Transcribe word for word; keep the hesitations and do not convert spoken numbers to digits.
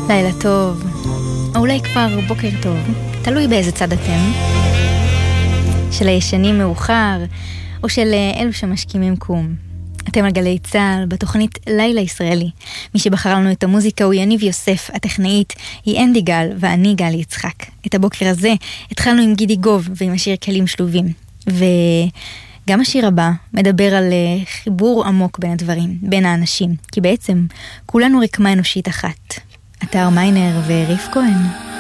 לילה טוב, או אולי כבר בוקר טוב, תלוי באיזה צד אתם. של הישנים מאוחר, או של אלו שמשכימים קום. אתם על גלי צהל, בתוכנית לילה ישראלי. מי שבחר לנו את המוזיקה הוא יניב יוסף, הטכנאית היא אנדי גל ואני גל יצחק. את הבוקר הזה התחלנו עם גידי גוב ועם השיר כלים שלובים. וגם השיר הבא מדבר על חיבור עמוק בין הדברים, בין האנשים. כי בעצם כולנו רקמה אנושית אחת. אתר מיינר וריף כהן.